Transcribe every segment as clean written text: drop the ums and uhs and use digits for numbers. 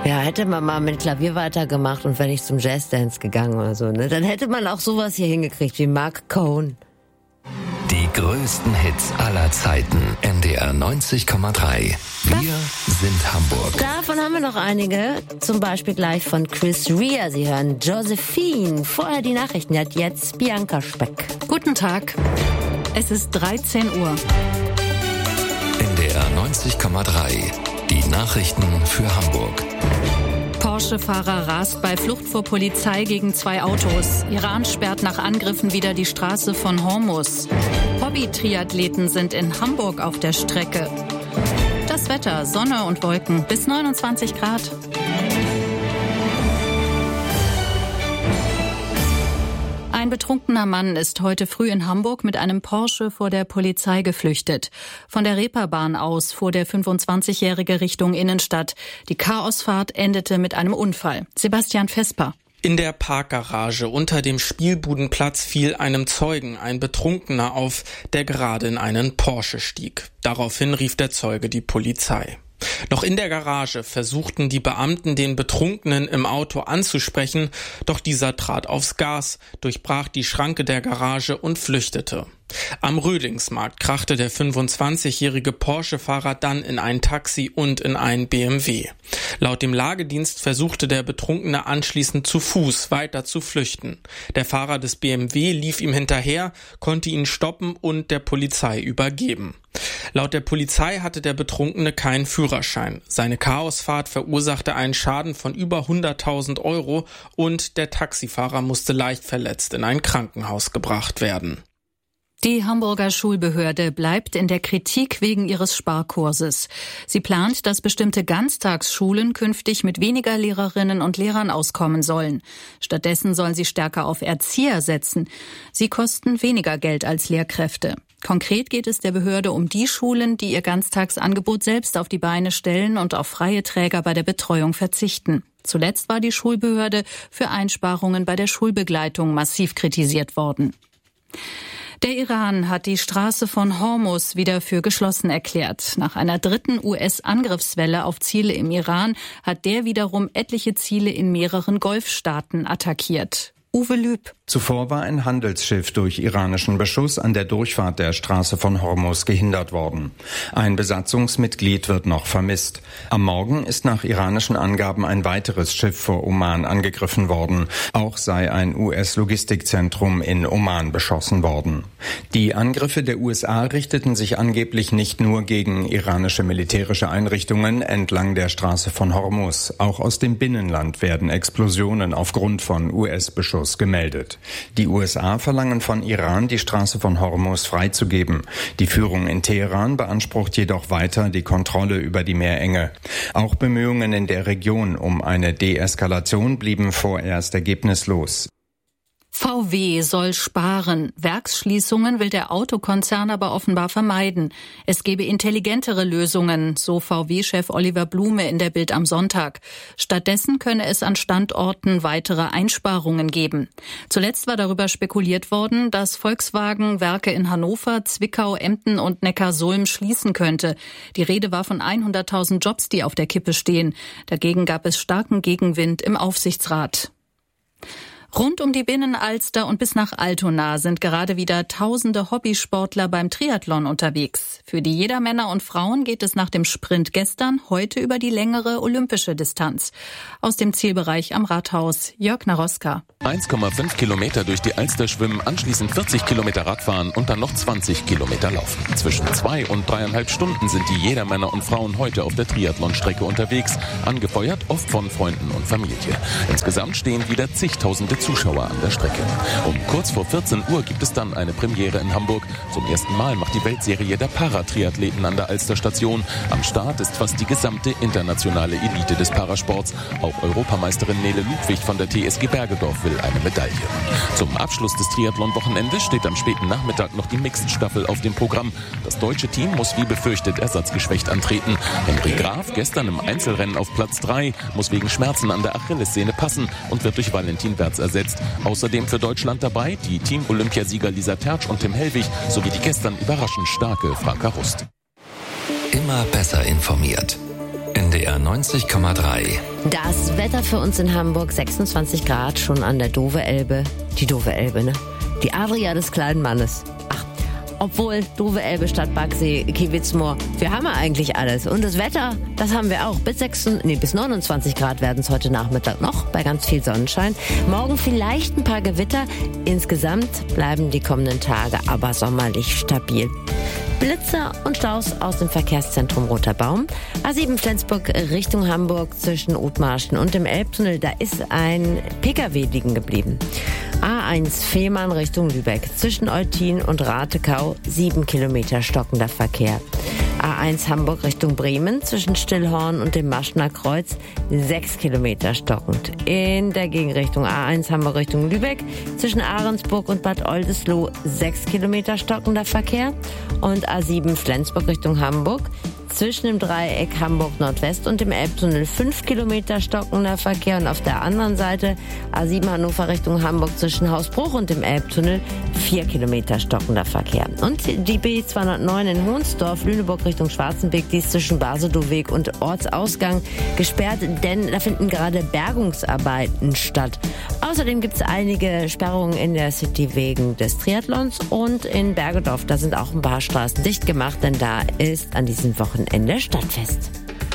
Ja, hätte man mal mit Klavier weitergemacht und wäre nicht zum Jazzdance gegangen oder so, ne? Dann hätte man auch sowas hier hingekriegt wie Mark Cohn. Die größten Hits aller Zeiten. NDR 90,3. Wir sind Hamburg. Davon haben wir noch einige. Zum Beispiel gleich von Chris Rea. Sie hören Josephine. Vorher die Nachrichten. Hat jetzt Bianca Speck. Guten Tag. Es ist 13 Uhr. NDR 90,3. Die Nachrichten für Hamburg. Porsche-Fahrer rast bei Flucht vor Polizei gegen 2 Autos. Iran sperrt nach Angriffen wieder die Straße von Hormuz. Hobby-Triathleten sind in Hamburg auf der Strecke. Das Wetter, Sonne und Wolken bis 29 Grad. Ein betrunkener Mann ist heute früh in Hamburg mit einem Porsche vor der Polizei geflüchtet. Von der Reeperbahn aus fuhr der 25-Jährige Richtung Innenstadt. Die Chaosfahrt endete mit einem Unfall. Sebastian Vesper. In der Parkgarage unter dem Spielbudenplatz fiel einem Zeugen ein Betrunkener auf, der gerade in einen Porsche stieg. Daraufhin rief der Zeuge die Polizei. Noch in der Garage versuchten die Beamten, den Betrunkenen im Auto anzusprechen, doch dieser trat aufs Gas, durchbrach die Schranke der Garage und flüchtete. Am Rödlingsmarkt krachte der 25-jährige Porsche-Fahrer dann in ein Taxi und in einen BMW. Laut dem Lagedienst versuchte der Betrunkene anschließend zu Fuß weiter zu flüchten. Der Fahrer des BMW lief ihm hinterher, konnte ihn stoppen und der Polizei übergeben. Laut der Polizei hatte der Betrunkene keinen Führerschein. Seine Chaosfahrt verursachte einen Schaden von über 100.000 Euro und der Taxifahrer musste leicht verletzt in ein Krankenhaus gebracht werden. Die Hamburger Schulbehörde bleibt in der Kritik wegen ihres Sparkurses. Sie plant, dass bestimmte Ganztagsschulen künftig mit weniger Lehrerinnen und Lehrern auskommen sollen. Stattdessen sollen sie stärker auf Erzieher setzen. Sie kosten weniger Geld als Lehrkräfte. Konkret geht es der Behörde um die Schulen, die ihr Ganztagsangebot selbst auf die Beine stellen und auf freie Träger bei der Betreuung verzichten. Zuletzt war die Schulbehörde für Einsparungen bei der Schulbegleitung massiv kritisiert worden. Der Iran hat die Straße von Hormuz wieder für geschlossen erklärt. Nach einer dritten US-Angriffswelle auf Ziele im Iran hat der wiederum etliche Ziele in mehreren Golfstaaten attackiert. Uwe Lüb. Zuvor war ein Handelsschiff durch iranischen Beschuss an der Durchfahrt der Straße von Hormuz gehindert worden. Ein Besatzungsmitglied wird noch vermisst. Am Morgen ist nach iranischen Angaben ein weiteres Schiff vor Oman angegriffen worden. Auch sei ein US-Logistikzentrum in Oman beschossen worden. Die Angriffe der USA richteten sich angeblich nicht nur gegen iranische militärische Einrichtungen entlang der Straße von Hormuz. Auch aus dem Binnenland werden Explosionen aufgrund von US-Beschuss gemeldet. Die USA verlangen von Iran, die Straße von Hormuz freizugeben. Die Führung in Teheran beansprucht jedoch weiter die Kontrolle über die Meerenge. Auch Bemühungen in der Region um eine Deeskalation blieben vorerst ergebnislos. VW soll sparen. Werksschließungen will der Autokonzern aber offenbar vermeiden. Es gebe intelligentere Lösungen, so VW-Chef Oliver Blume in der Bild am Sonntag. Stattdessen könne es an Standorten weitere Einsparungen geben. Zuletzt war darüber spekuliert worden, dass Volkswagen Werke in Hannover, Zwickau, Emden und Neckarsulm schließen könnte. Die Rede war von 100.000 Jobs, die auf der Kippe stehen. Dagegen gab es starken Gegenwind im Aufsichtsrat. Rund um die Binnenalster und bis nach Altona sind gerade wieder tausende Hobbysportler beim Triathlon unterwegs. Für die Jedermänner und Frauen geht es nach dem Sprint gestern heute über die längere olympische Distanz. Aus dem Zielbereich am Rathaus, Jörg Naroska. 1,5 Kilometer durch die Alster schwimmen, anschließend 40 Kilometer Radfahren und dann noch 20 Kilometer laufen. Zwischen 2 und 3,5 Stunden sind die Jedermänner und Frauen heute auf der Triathlon-Strecke unterwegs, angefeuert oft von Freunden und Familie. Insgesamt stehen wieder zigtausende Zuschauer an der Strecke. Um kurz vor 14 Uhr gibt es dann eine Premiere in Hamburg. Zum ersten Mal macht die Weltserie der Paratriathleten an der Alster-Station. Am Start ist fast die gesamte internationale Elite des Parasports. Auch Europameisterin Nele Ludwig von der TSG Bergedorf will eine Medaille. Zum Abschluss des Triathlon-Wochenendes steht am späten Nachmittag noch die Mixed-Staffel auf dem Programm. Das deutsche Team muss wie befürchtet ersatzgeschwächt antreten. Henry Graf, gestern im Einzelrennen auf Platz 3, muss wegen Schmerzen an der Achillessehne passen und wird durch Valentin Wertz ersetzt. Außerdem für Deutschland dabei die Team-Olympiasieger Lisa Tertsch und Tim Hellwig sowie die gestern überraschend starke Franka Rust. Immer besser informiert. NDR 90,3. Das Wetter für uns in Hamburg, 26 Grad, schon an der Dove Elbe. Die Dove Elbe, ne? Die Adria des kleinen Mannes. Ach, obwohl Dove Elbe, Stadt Backsee, Kiewitzmoor, wir haben ja eigentlich alles. Und das Wetter, das haben wir auch. Bis 29 Grad werden es heute Nachmittag noch, bei ganz viel Sonnenschein. Morgen vielleicht ein paar Gewitter. Insgesamt bleiben die kommenden Tage aber sommerlich stabil. Blitzer und Staus aus dem Verkehrszentrum Roter Baum. A7 Flensburg Richtung Hamburg zwischen Othmarschen und dem Elbtunnel. Da ist ein PKW liegen geblieben. A1 Fehmarn Richtung Lübeck zwischen Eutin und Ratekau 7 Kilometer stockender Verkehr. A1 Hamburg Richtung Bremen zwischen Stillhorn und dem Maschner Kreuz 6 Kilometer stockend. In der Gegenrichtung A1 Hamburg Richtung Lübeck zwischen Ahrensburg und Bad Oldesloe 6 Kilometer stockender Verkehr. Und A7 Flensburg Richtung Hamburg zwischen dem Dreieck Hamburg Nordwest und dem Elbtunnel 5 Kilometer stockender Verkehr. Und auf der anderen Seite A7 Hannover Richtung Hamburg zwischen Hausbruch und dem Elbtunnel 4 Kilometer stockender Verkehr. Und die B209 in Hohnsdorf, Lüneburg Richtung Schwarzenberg, die ist zwischen Basedoweg und Ortsausgang gesperrt, denn da finden gerade Bergungsarbeiten statt. Außerdem gibt es einige Sperrungen in der City wegen des Triathlons und in Bergedorf, da sind auch ein paar Straßen dicht gemacht, denn da ist an diesem Wochenende Stadtfest.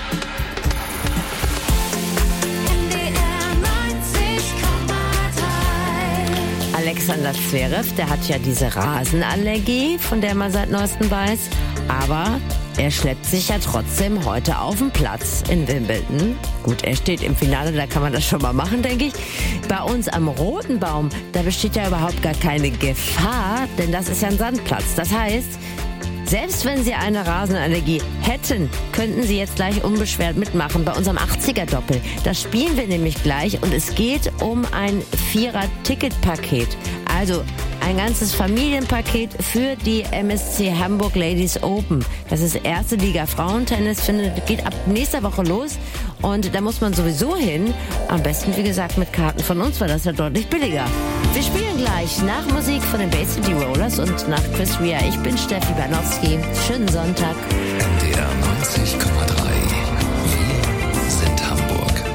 Alexander Zverev, der hat ja diese Rasenallergie, von der man seit neuestem weiß, aber er schleppt sich ja trotzdem heute auf den Platz in Wimbledon. Gut, er steht im Finale, da kann man das schon mal machen, denke ich. Bei uns am Roten Baum, da besteht ja überhaupt gar keine Gefahr, denn das ist ja ein Sandplatz. Das heißt, selbst wenn Sie eine Rasenallergie hätten, könnten Sie jetzt gleich unbeschwert mitmachen bei unserem 80er-Doppel. Das spielen wir nämlich gleich und es geht um ein 4er-Ticketpaket. Also ein ganzes Familienpaket für die MSC Hamburg Ladies Open. Das ist erste Liga Frauentennis, geht ab nächster Woche los und da muss man sowieso hin. Am besten, wie gesagt, mit Karten von uns, weil das ja deutlich billiger. Wir spielen gleich nach Musik von den Bay City Rollers und nach Chris Rea. Ich bin Steffi Banowski. Schönen Sonntag. NDR 90,3.